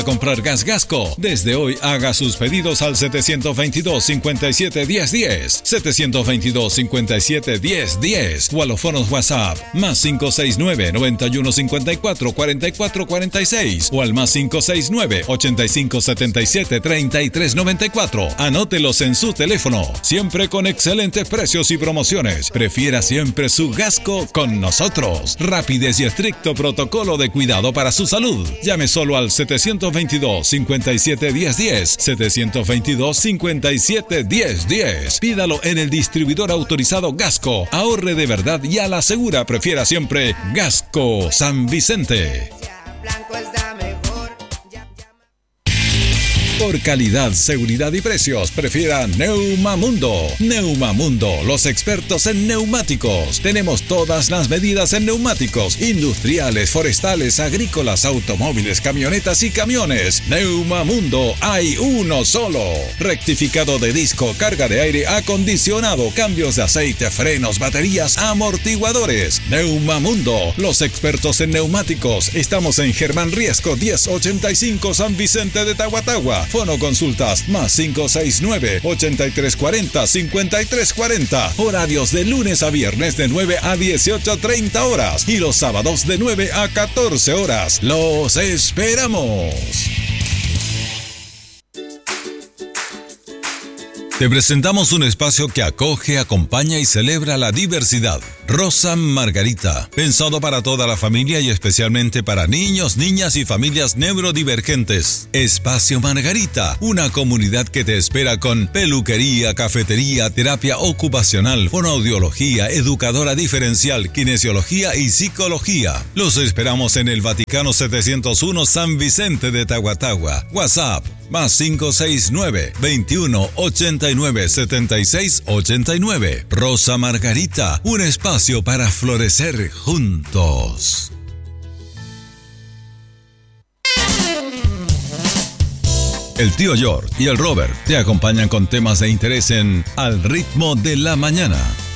Comprar gas Gasco. Desde hoy haga sus pedidos al 722-57-1010, 722-57-1010 o a los fonos WhatsApp más 569-9154-4446 o al más 569-8577-3394. Anótelos en su teléfono. Siempre con excelentes precios y promociones. Prefiera siempre su Gasco con nosotros. Rapidez y estricto protocolo de cuidado para su salud. Llame solo al 722-57-1010, 722-57-1010. Pídalo en el distribuidor autorizado Gasco. Ahorre de verdad y a la segura. Prefiera siempre Gasco San Vicente. Por calidad, seguridad y precios, prefiera Neumamundo. Neumamundo, los expertos en neumáticos. Tenemos todas las medidas en neumáticos, industriales, forestales, agrícolas, automóviles, camionetas y camiones. Neumamundo, hay uno solo. Rectificado de disco, carga de aire acondicionado, cambios de aceite, frenos, baterías, amortiguadores. Neumamundo, los expertos en neumáticos. Estamos en Germán Riesco 1085 San Vicente de Tahuatahua. Fono consultas más 569-8340-5340. Horarios de lunes a viernes de 9 a 18:30 horas y los sábados de 9 a 14 horas. ¡Los esperamos! Te presentamos un espacio que acoge, acompaña y celebra la diversidad. Rosa Margarita, pensado para toda la familia y especialmente para niños, niñas y familias neurodivergentes. Espacio Margarita, una comunidad que te espera con peluquería, cafetería, terapia ocupacional, fonoaudiología, educadora diferencial, kinesiología y psicología. Los esperamos en el Vaticano 701 San Vicente de Tahuatahua. WhatsApp más 569-2189-7689. Rosa Margarita, un espacio para florecer juntos. El tío George y el Robert te acompañan con temas de interés en Al Ritmo de la Mañana.